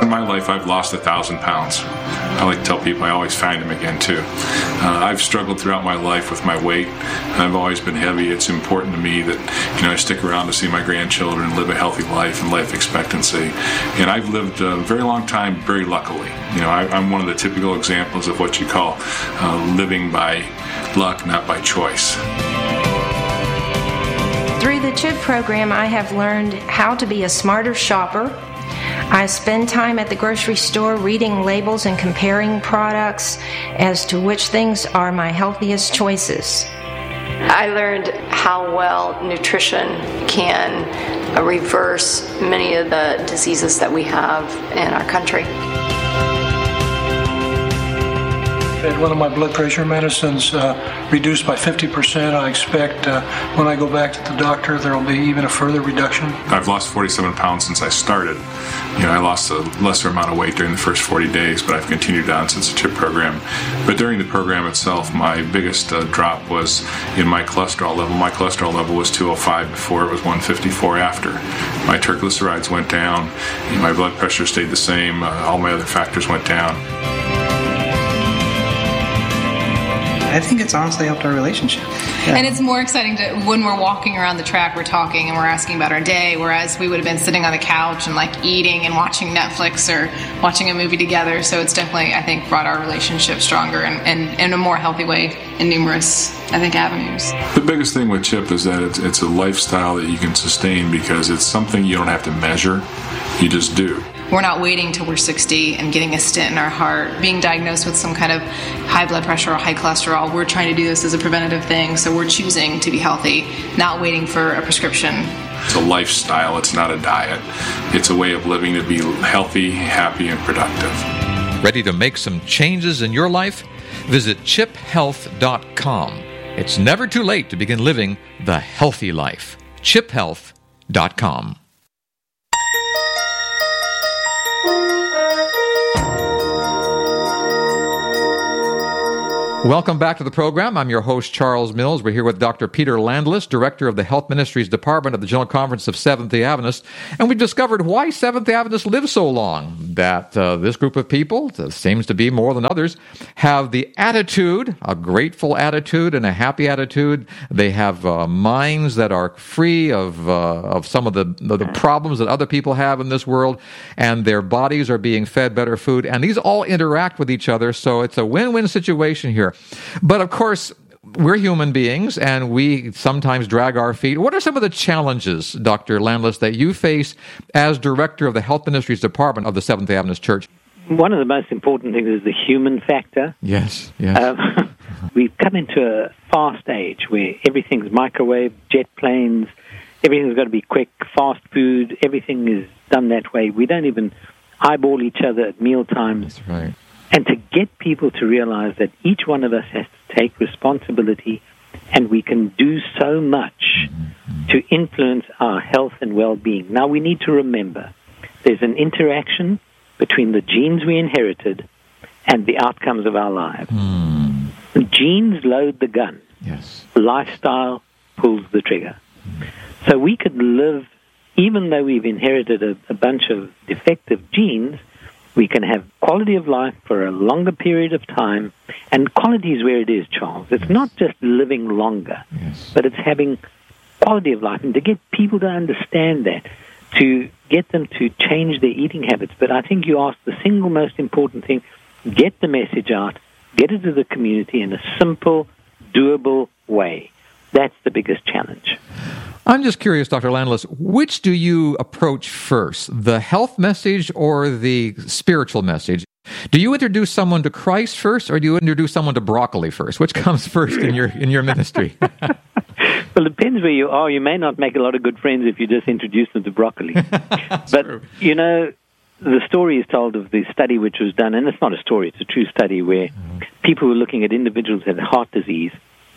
In my life, I've lost 1,000 pounds. I like to tell people I always find them again, too. I've struggled throughout my life with my weight. I've always been heavy. It's important to me that, I stick around to see my grandchildren live a healthy life and life expectancy. And I've lived a very long time, very luckily. I'm one of the typical examples of what you call living by luck, not by choice. Through the CHIP program, I have learned how to be a smarter shopper. I spend time at the grocery store reading labels and comparing products as to which things are my healthiest choices. I learned how well nutrition can reverse many of the diseases that we have in our country. Had one of my blood pressure medicines reduced by 50%. I expect when I go back to the doctor, there will be even a further reduction. I've lost 47 pounds since I started. I lost a lesser amount of weight during the first 40 days, but I've continued on since the CHIP program. But during the program itself, my biggest drop was in my cholesterol level. My cholesterol level was 205 before, it was 154 after. My triglycerides went down, my blood pressure stayed the same, all my other factors went down. I think it's honestly helped our relationship. Yeah. And it's more exciting when we're walking around the track, we're talking and we're asking about our day, whereas we would have been sitting on the couch and eating and watching Netflix or watching a movie together. So it's definitely, I think, brought our relationship stronger and in a more healthy way in numerous, avenues. The biggest thing with CHIP is that it's a lifestyle that you can sustain because it's something you don't have to measure, you just do. We're not waiting till we're 60 and getting a stent in our heart, being diagnosed with some kind of high blood pressure or high cholesterol. We're trying to do this as a preventative thing, so we're choosing to be healthy, not waiting for a prescription. It's a lifestyle, it's not a diet. It's a way of living to be healthy, happy, and productive. Ready to make some changes in your life? Visit chiphealth.com. It's never too late to begin living the healthy life. chiphealth.com. Welcome back to the program. I'm your host, Charles Mills. We're here with Dr. Peter Landless, Director of the Health Ministries Department of the General Conference of Seventh-day Adventists. And we've discovered why Seventh-day Adventists live so long. That this group of people, seems to be more than others, have the attitude, a grateful attitude and a happy attitude. They have minds that are free of some of the problems that other people have in this world. And their bodies are being fed better food. And these all interact with each other. So it's a win-win situation here. But of course, we're human beings, and we sometimes drag our feet. What are some of the challenges, Dr. Landless, that you face as Director of the Health Ministries Department of the Seventh-day Adventist Church? One of the most important things is the human factor. Yes. We've come into a fast age where everything's microwave, jet planes, everything's got to be quick, fast food, everything is done that way. We don't even eyeball each other at meal times. That's right. And to get people to realize that each one of us has to take responsibility and we can do so much to influence our health and well-being. Now, we need to remember there's an interaction between the genes we inherited and the outcomes of our lives. The genes load the gun. Yes. Lifestyle pulls the trigger. So we could live, even though we've inherited a bunch of defective genes, we can have quality of life for a longer period of time. And quality is where it is, Charles. It's not just living longer, but it's having quality of life. And to get people to understand that, to get them to change their eating habits. But I think you asked the single most important thing, get the message out, get it to the community in a simple, doable way. That's the biggest challenge. I'm just curious, Dr. Landless, which do you approach first, the health message or the spiritual message? Do you introduce someone to Christ first, or do you introduce someone to broccoli first? Which comes first in your ministry? Well, it depends where you are. You may not make a lot of good friends if you just introduce them to broccoli. But, true. The story is told of the study which was done, and it's not a story, it's a true study, where people were looking at individuals that had heart disease,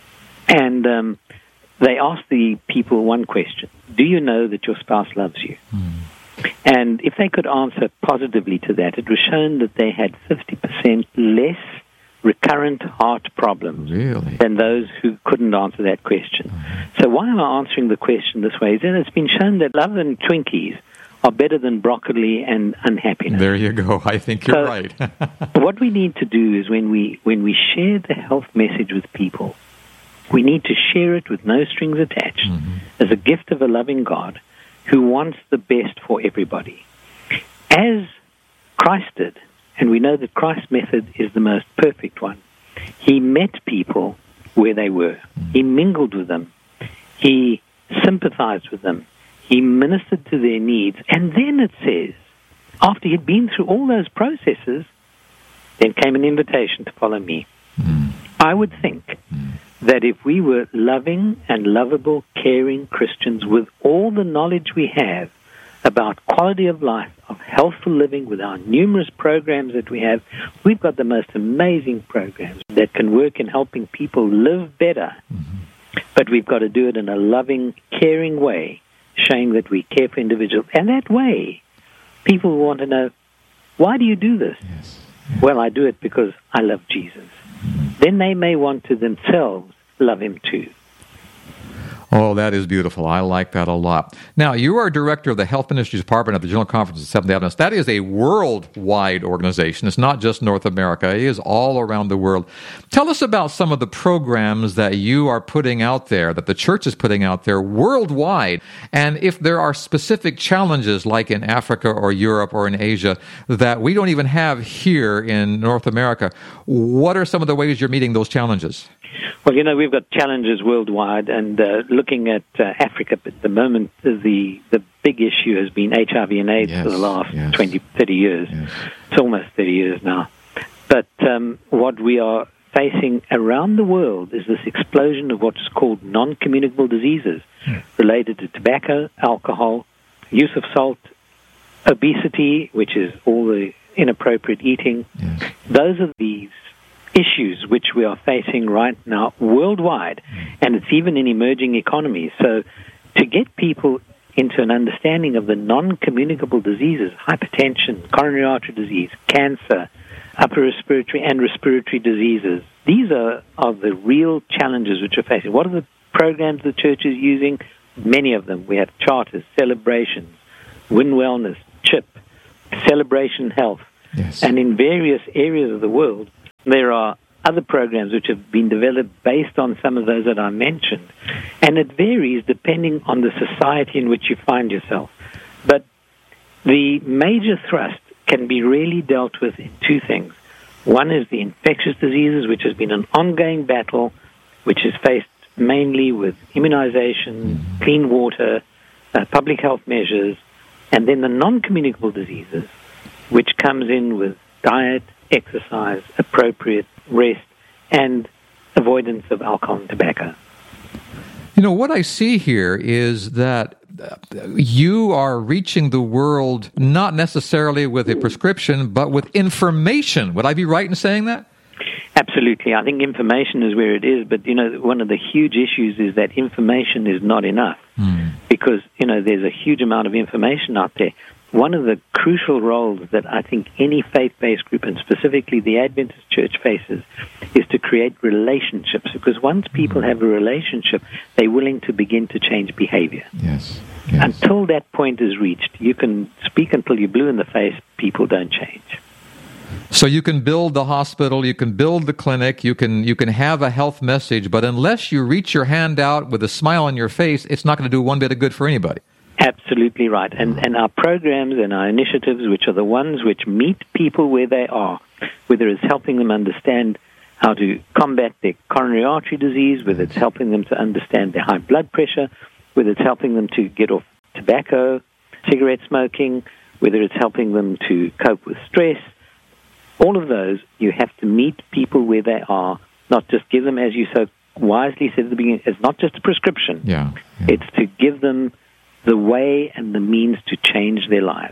and they asked the people one question: do you know that your spouse loves you? And if they could answer positively to that, it was shown that they had 50% less recurrent heart problems than those who couldn't answer that question. So why am I answering the question this way? Is that it's been shown that love and Twinkies are better than broccoli and unhappiness. There you go. I think you're right. What we need to do is when we share the health message with people, we need to share it with no strings attached as a gift of a loving God who wants the best for everybody. As Christ did, and we know that Christ's method is the most perfect one, he met people where they were. He mingled with them. He sympathized with them. He ministered to their needs. And then it says, after he'd been through all those processes, then came an invitation to follow me. I would think that if we were loving and lovable, caring Christians with all the knowledge we have about quality of life, of healthful living, with our numerous programs that we have, we've got the most amazing programs that can work in helping people live better. But we've got to do it in a loving, caring way, showing that we care for individuals. And that way, people want to know, why do you do this? Yes. Well, I do it because I love Jesus. Then they may want to themselves love him too. Oh, that is beautiful. I like that a lot. Now, you are director of the Health Ministries Department at the General Conference of Seventh-day Adventists. That is a worldwide organization. It's not just North America. It is all around the world. Tell us about some of the programs that you are putting out there, that the church is putting out there worldwide. And if there are specific challenges like in Africa or Europe or in Asia that we don't even have here in North America, what are some of the ways you're meeting those challenges? Well, we've got challenges worldwide, and looking at Africa at the moment, the big issue has been HIV and AIDS for the last 20, 30 years. Yes. It's almost 30 years now. But what we are facing around the world is this explosion of what's called non-communicable diseases related to tobacco, alcohol, use of salt, obesity, which is all the inappropriate eating. Yes. Those are these issues which we are facing right now worldwide, and it's even in emerging economies. So to get people into an understanding of the non-communicable diseases, hypertension, coronary artery disease, cancer, upper respiratory and respiratory diseases, these are the real challenges which we're facing. What are the programs the church is using? Many of them. We have charters, celebrations, Win Wellness, CHIP, Celebration Health, and in various areas of the world, there are other programs which have been developed based on some of those that I mentioned. And it varies depending on the society in which you find yourself. But the major thrust can be really dealt with in two things. One is the infectious diseases, which has been an ongoing battle, which is faced mainly with immunization, clean water, public health measures, and then the non-communicable diseases, which comes in with diet, exercise, appropriate rest, and avoidance of alcohol and tobacco. What I see here is that you are reaching the world not necessarily with a prescription, but with information. Would I be right in saying that? Absolutely. I think information is where it is, but, one of the huge issues is that information is not enough because, there's a huge amount of information out there. One of the crucial roles that I think any faith-based group, and specifically the Adventist Church, faces is to create relationships, because once people have a relationship, they're willing to begin to change behavior. Yes. Until that point is reached, you can speak until you're blue in the face, people don't change. So you can build the hospital, you can build the clinic, you can have a health message, but unless you reach your hand out with a smile on your face, it's not going to do one bit of good for anybody. Absolutely right. And our programs and our initiatives, which are the ones which meet people where they are, whether it's helping them understand how to combat their coronary artery disease, whether it's helping them to understand their high blood pressure, whether it's helping them to get off tobacco, cigarette smoking, whether it's helping them to cope with stress, all of those, you have to meet people where they are, not just give them, as you so wisely said at the beginning, it's not just a prescription. It's to give them the way and the means to change their lives.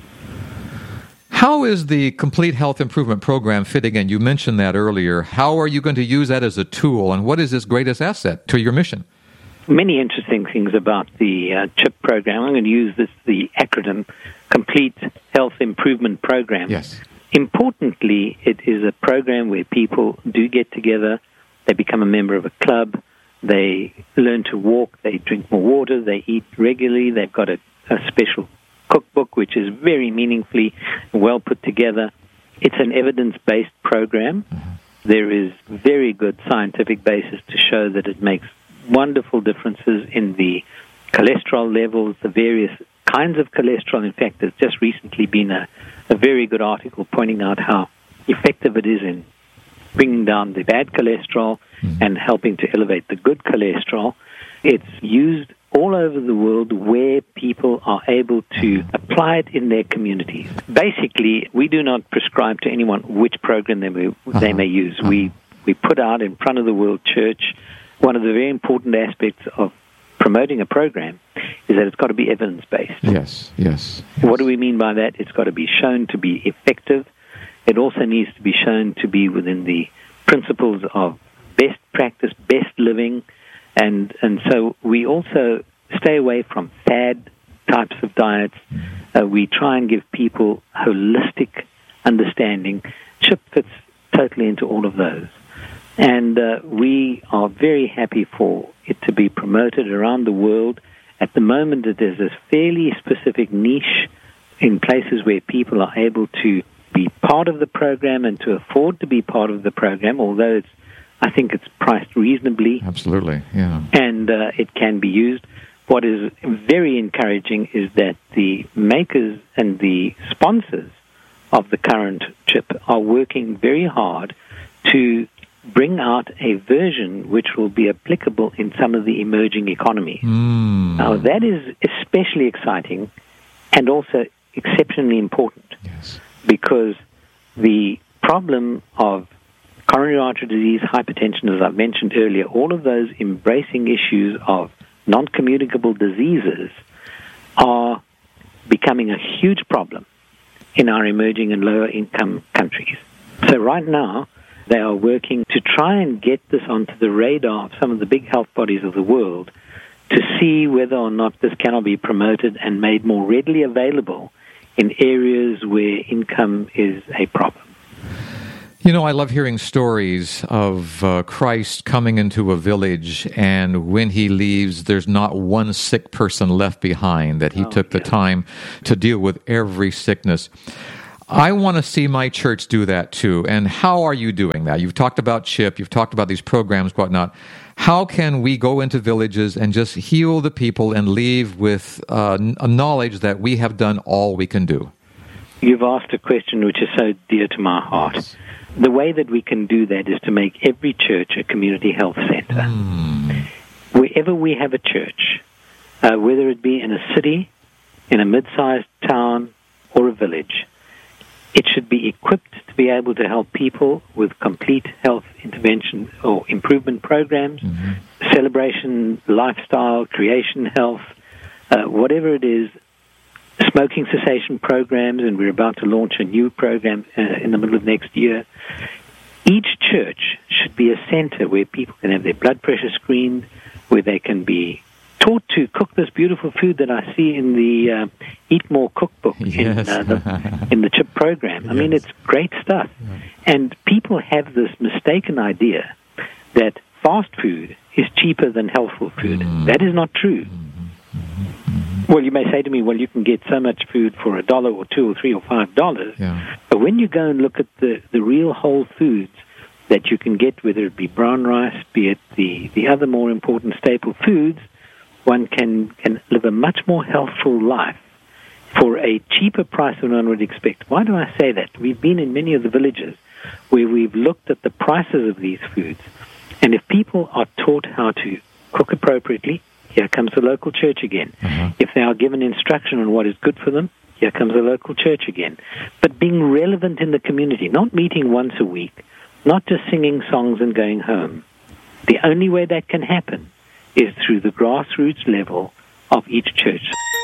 How is the Complete Health Improvement Program fitting in? You mentioned that earlier. How are you going to use that as a tool, and what is its greatest asset to your mission? Many interesting things about the CHIP program. I'm going to use the acronym, Complete Health Improvement Program. Yes. Importantly, it is a program where people do get together, they become a member of a club, they learn to walk, they drink more water, they eat regularly, they've got a special cookbook, which is very meaningfully well put together. It's an evidence-based program. There is very good scientific basis to show that it makes wonderful differences in the cholesterol levels, the various kinds of cholesterol. In fact, there's just recently been a very good article pointing out how effective it is in bringing down the bad cholesterol and helping to elevate the good cholesterol. It's used all over the world where people are able to apply it in their communities. Basically, we do not prescribe to anyone which program they may use. We put out in front of the world church, one of the very important aspects of promoting a program is that it's got to be evidence-based. Yes. What do we mean by that? It's got to be shown to be effective. It also needs to be shown to be within the principles of best practice, best living, and so we also stay away from fad types of diets. We try and give people holistic understanding. CHIP fits totally into all of those. And we are very happy for it to be promoted around the world. At the moment, there's a fairly specific niche in places where people are able to be part of the program and to afford to be part of the program, although I think it's priced reasonably. Absolutely, yeah. And it can be used. What is very encouraging is that the makers and the sponsors of the current chip are working very hard to bring out a version which will be applicable in some of the emerging economies. Now, that is especially exciting and also exceptionally important because the problem of coronary artery disease, hypertension, as I've mentioned earlier, all of those embracing issues of non-communicable diseases are becoming a huge problem in our emerging and lower-income countries. So right now, they are working to try and get this onto the radar of some of the big health bodies of the world to see whether or not this cannot be promoted and made more readily available in areas where income is a problem. You know, I love hearing stories of Christ coming into a village, and when he leaves, there's not one sick person left behind, that he took the time to deal with every sickness. I want to see my church do that too. And how are you doing that? You've talked about CHIP, you've talked about these programs, whatnot. How can we go into villages and just heal the people and leave with a knowledge that we have done all we can do? You've asked a question which is so dear to my heart. Yes. The way that we can do that is to make every church a community health center. Wherever we have a church, whether it be in a city, in a mid-sized town, or a village, it should be equipped to be able to help people with complete health intervention or improvement programs, celebration, lifestyle, creation health, whatever it is, smoking cessation programs, and we're about to launch a new program in the middle of next year. Each church should be a center where people can have their blood pressure screened, where they can be taught to cook this beautiful food that I see in the Eat More cookbook in the CHIP program. I mean, it's great stuff. And people have this mistaken idea that fast food is cheaper than healthful food. That is not true. Well, you may say to me, well, you can get so much food for $1 or $2 or $3 or $5. But when you go and look at the real whole foods that you can get, whether it be brown rice, be it the other more important staple foods, one can live a much more healthful life for a cheaper price than one would expect. Why do I say that? We've been in many of the villages where we've looked at the prices of these foods. And if people are taught how to cook appropriately, here comes the local church again. If they are given instruction on what is good for them, here comes the local church again. But being relevant in the community, not meeting once a week, not just singing songs and going home. The only way that can happen is through the grassroots level of each church.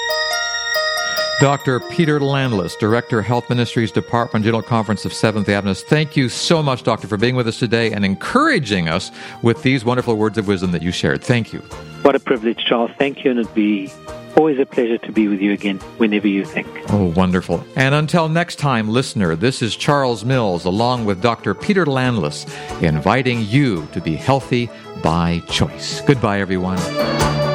Dr. Peter Landless, Director, Health Ministries Department, General Conference of Seventh Adventist. Thank you so much, Doctor, for being with us today and encouraging us with these wonderful words of wisdom that you shared. Thank you. What a privilege, Charles. Thank you, and it'd be always a pleasure to be with you again whenever you think. Oh, wonderful. And until next time, listener, this is Charles Mills, along with Dr. Peter Landless, inviting you to be healthy by choice. Goodbye, everyone.